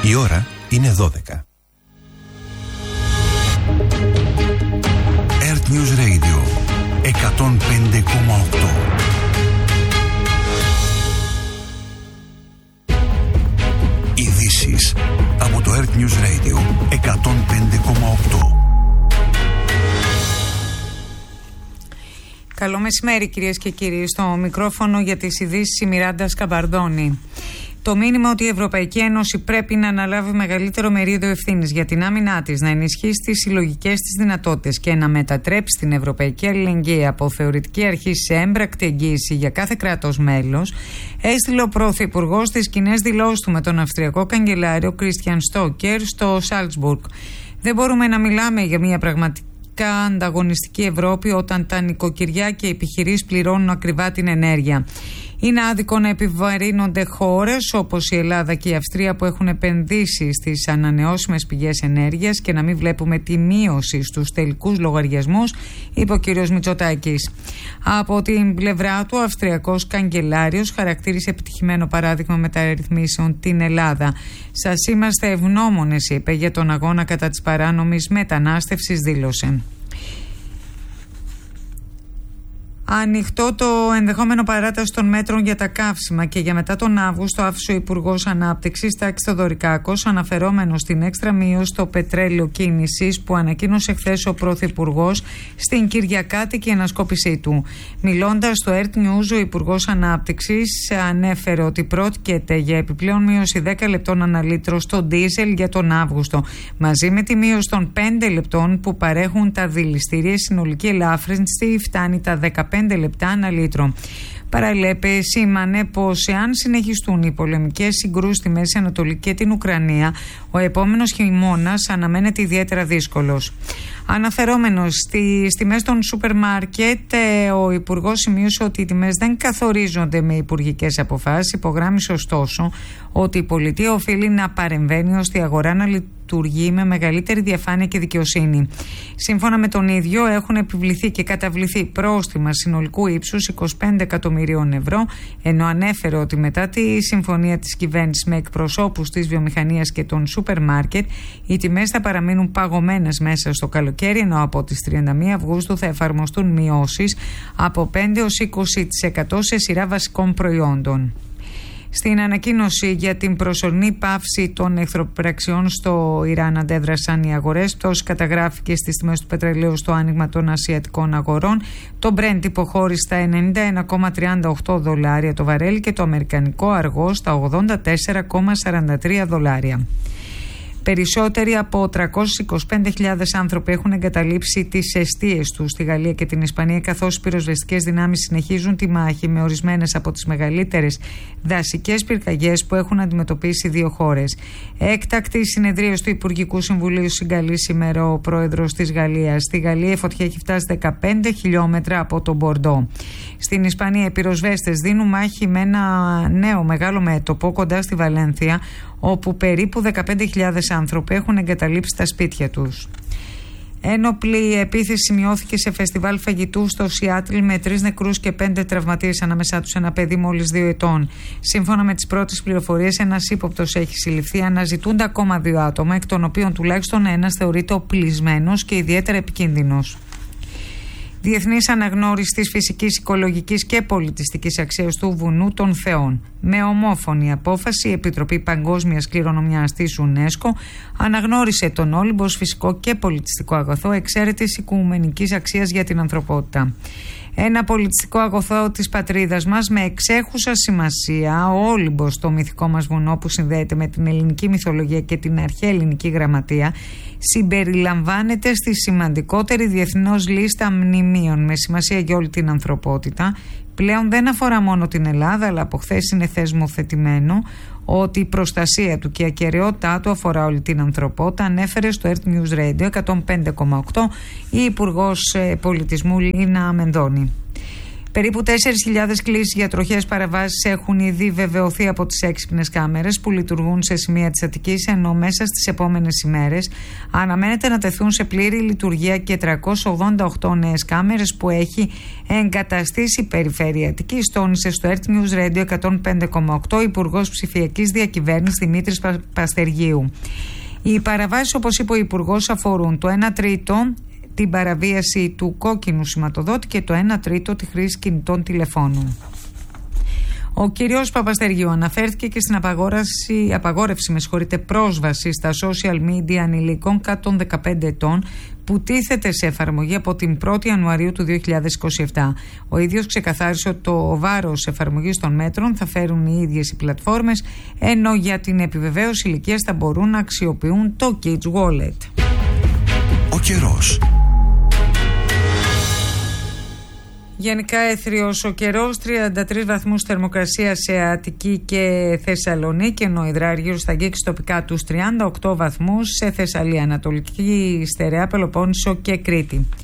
Η ώρα είναι 12. Earth News Radio 105,8. Ειδήσεις από το Earth News Radio 105,8. Καλό μεσημέρι κυρίες και κύριοι. Στο μικρόφωνο για τις ειδήσεις η Μιράντα Σκαμπαρδόνη. Το μήνυμα ότι η Ευρωπαϊκή Ένωση πρέπει να αναλάβει μεγαλύτερο μερίδιο ευθύνης για την άμυνά της, να ενισχύσει τις συλλογικές της δυνατότητες και να μετατρέψει την Ευρωπαϊκή Αλληλεγγύη από θεωρητική αρχή σε έμπρακτη εγγύηση για κάθε κράτος μέλος, έστειλε ο Πρωθυπουργός στις κοινές δηλώσεις του με τον Αυστριακό Καγκελάριο Κρίστιαν Στόκερ στο Σάλτσμπουργκ. Δεν μπορούμε να μιλάμε για μια πραγματική ανταγωνιστική Ευρώπη όταν τα νοικοκυριά και οι επιχειρήσεις πληρώνουν ακριβά την ενέργεια. Είναι άδικο να επιβαρύνονται χώρες όπως η Ελλάδα και η Αυστρία που έχουν επενδύσει στις ανανεώσιμες πηγές ενέργειας και να μην βλέπουμε τη μείωση στους τελικούς λογαριασμούς, είπε ο κ. Μητσοτάκης. Από την πλευρά του, ο Αυστριακός Καγκελάριος χαρακτήρισε επιτυχημένο παράδειγμα μεταρρυθμίσεων την Ελλάδα. «Σας είμαστε ευγνώμονες», είπε, για τον αγώνα κατά της παράνομης μετανάστευσης, δήλωσε. Ανοιχτό το ενδεχόμενο παράταση των μέτρων για τα καύσιμα και για μετά τον Αύγουστο, άφησε ο Υπουργός Ανάπτυξης Τάκης Θεοδωρικάκος, αναφερόμενος στην έξτρα μείωση στο πετρέλαιο κίνησης που ανακοίνωσε χθες ο Πρωθυπουργός στην κυριακάτικη ανασκόπησή του. Μιλώντας στο Earth News, ο Υπουργός Ανάπτυξης ανέφερε ότι πρόκειται για επιπλέον μείωση 10 λεπτών αναλύτρο στο ντίζελ για τον Αύγουστο, μαζί με τη μείωση των 5 λεπτών που παρέχουν τα δηληστήρια. Η συνολική ελάφρυνση φτάνει τα 15 λεπτά ανά λίτρο. Παράλληλα, επεσήμανε πως εάν συνεχιστούν οι πολεμικές συγκρούσεις στη Μέση Ανατολή και την Ουκρανία, ο επόμενος χειμώνας αναμένεται ιδιαίτερα δύσκολος. Αναφερόμενος στις τιμές των σούπερ μάρκετ, ο Υπουργός σημείωσε ότι οι τιμές δεν καθορίζονται με υπουργικές αποφάσεις. Υπογράμμισε ωστόσο ότι η πολιτεία οφείλει να παρεμβαίνει ώστε η αγορά να λειτουργεί με μεγαλύτερη διαφάνεια και δικαιοσύνη. Σύμφωνα με τον ίδιο, έχουν επιβληθεί και καταβληθεί πρόστιμα συνολικού ύψους 25 εκατομμυρίων ευρώ, ενώ ανέφερε ότι μετά τη συμφωνία της κυβέρνησης με εκπροσώπους της βιομηχανίας και των σούπερ μάρκετ, οι τιμές θα παραμείνουν παγωμένες μέσα στο καλοκαίρι, ενώ από τις 31 Αυγούστου θα εφαρμοστούν μειώσεις από 5 έως 20% σε σειρά βασικών προϊόντων. Στην ανακοίνωση για την προσωρινή πάυση των εχθροπραξιών στο Ιράν αντέδρασαν οι αγορές. Πτώση καταγράφηκε στις τιμές του πετρελαίου στο άνοιγμα των ασιατικών αγορών. Το Brent υποχώρησε στα $91,38 το βαρέλι και το αμερικανικό αργό στα $84,43. Περισσότεροι από 325.000 άνθρωποι έχουν εγκαταλείψει τις εστίες τους στη Γαλλία και την Ισπανία, καθώς οι πυροσβεστικές δυνάμεις συνεχίζουν τη μάχη με ορισμένες από τις μεγαλύτερες δασικές πυρκαγιές που έχουν αντιμετωπίσει δύο χώρες. Έκτακτη συνεδρίαση του Υπουργικού Συμβουλίου συγκαλεί σήμερα ο πρόεδρος της Γαλλίας. Στη Γαλλία η φωτιά έχει φτάσει 15 χιλιόμετρα από τον Μπορντό. Στην Ισπανία οι πυροσβέστες δίνουν μάχη με ένα νέο μεγάλο μέτωπο κοντά στη Βαλένθια, όπου περίπου 15.000 άνθρωποι έχουν εγκαταλείψει τα σπίτια τους. Ένοπλη επίθεση σημειώθηκε σε φεστιβάλ φαγητού στο Σιάτλ με 3 νεκρούς και 5 τραυματίες, ανάμεσά τους ένα παιδί μόλις 2 ετών. Σύμφωνα με τις πρώτες πληροφορίες, ένας ύποπτος έχει συλληφθεί. Αναζητούνται ακόμα 2 άτομα, εκ των οποίων τουλάχιστον ένας θεωρείται οπλισμένος και ιδιαίτερα επικίνδυνος. Διεθνής αναγνώριση της φυσικής, οικολογικής και πολιτιστικής αξίας του βουνού των Θεών. Με ομόφωνη απόφαση, η Επιτροπή Παγκόσμιας Κληρονομιάς της UNESCO αναγνώρισε τον Όλυμπο ως φυσικό και πολιτιστικό αγαθό εξαίρετης οικουμενικής αξίας για την ανθρωπότητα. Ένα πολιτιστικό αγαθό της πατρίδας μας με εξέχουσα σημασία, ο Όλυμπος, το μυθικό μας βουνό που συνδέεται με την ελληνική μυθολογία και την αρχαία ελληνική γραμματεία, συμπεριλαμβάνεται στη σημαντικότερη διεθνώς λίστα μνημείων με σημασία για όλη την ανθρωπότητα. Πλέον δεν αφορά μόνο την Ελλάδα, αλλά από χθες είναι θεσμοθετημένο ότι η προστασία του και η ακεραιότητά του αφορά όλη την ανθρωπότητα, ανέφερε στο Earth News Radio 105,8 η Υπουργός Πολιτισμού Λίνα Αμενδώνη. Περίπου 4.000 κλήσεις για τροχές παραβάσεις έχουν ήδη βεβαιωθεί από τις έξυπνες κάμερες που λειτουργούν σε σημεία της Αττικής, ενώ μέσα στις επόμενες ημέρες αναμένεται να τεθούν σε πλήρη λειτουργία και 388 νέες κάμερες που έχει εγκαταστήσει η Περιφέρεια Αττικής, τόνισε στο Earth News Radio 105,8 Υπουργός Ψηφιακής Διακυβέρνησης Δημήτρης Παστεργίου. Οι παραβάσεις, όπως είπε ο Υπουργός, αφορούν το 1 τρίτο την παραβίαση του κόκκινου σηματοδότη και το 1 τρίτο τη χρήση κινητών τηλεφώνων. Ο κύριος Παπαστεργίου αναφέρθηκε και στην απαγόρευση πρόσβαση στα social media ανηλίκων κάτω των 15 ετών που τίθεται σε εφαρμογή από την 1η Ιανουαρίου του 2027. Ο ίδιος ξεκαθάρισε ότι το βάρος εφαρμογής των μέτρων θα φέρουν οι ίδιες οι πλατφόρμες, ενώ για την επιβεβαίωση ηλικίας θα μπορούν να αξιοποιούν το Kids Wallet. Ο καιρός. Γενικά έθριος ο καιρός, 33 βαθμούς θερμοκρασία σε Αττική και Θεσσαλονίκη, ενώ υδράργυρος θα αγγίξει τοπικά τους 38 βαθμούς σε Θεσσαλία, Ανατολική, Στερεά, Πελοπόννησο και Κρήτη.